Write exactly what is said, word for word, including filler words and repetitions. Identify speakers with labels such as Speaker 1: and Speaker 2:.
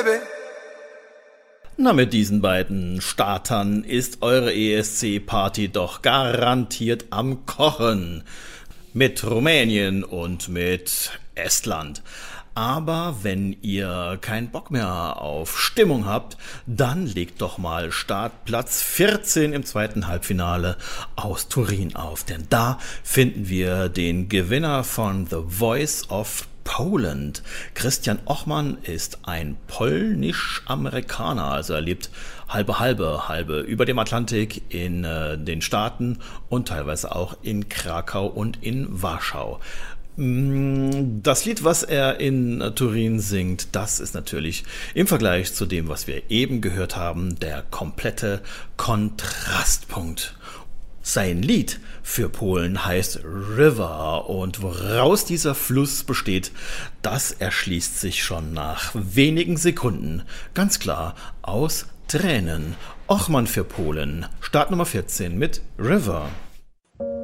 Speaker 1: baby.
Speaker 2: Na, mit diesen beiden Startern ist eure E S C-Party doch garantiert am Kochen. Mit Rumänien und mit Estland. Aber wenn ihr keinen Bock mehr auf Stimmung habt, dann legt doch mal Startplatz vierzehn im zweiten Halbfinale aus Turin auf. Denn da finden wir den Gewinner von The Voice of Poland. Christian Ochman ist ein polnisch-Amerikaner, also er lebt halbe halbe, halbe über dem Atlantik in äh, den Staaten und teilweise auch in Krakau und in Warschau. Das Lied, was er in Turin singt, das ist natürlich im Vergleich zu dem, was wir eben gehört haben, der komplette Kontrastpunkt. Sein Lied für Polen heißt River und woraus dieser Fluss besteht, das erschließt sich schon nach wenigen Sekunden. Ganz klar aus Tränen. Ochman für Polen, Start Nummer vierzehn mit River.